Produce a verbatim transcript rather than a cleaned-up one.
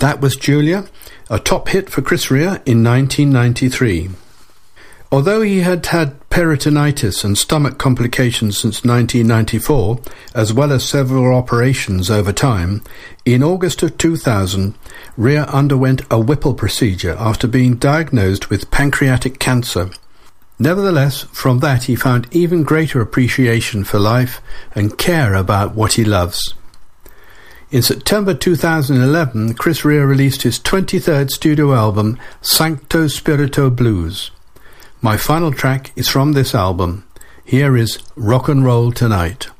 That was Julia, a top hit for Chris Rea in nineteen ninety-three. Although he had had peritonitis and stomach complications since nineteen ninety-four, as well as several operations over time, in August of two thousand, Rea underwent a Whipple procedure after being diagnosed with pancreatic cancer. Nevertheless, from that he found even greater appreciation for life and care about what he loves. In September two thousand eleven, Chris Rea released his twenty-third studio album, Sancto Spirito Blues. My final track is from this album. Here is Rock and Roll Tonight.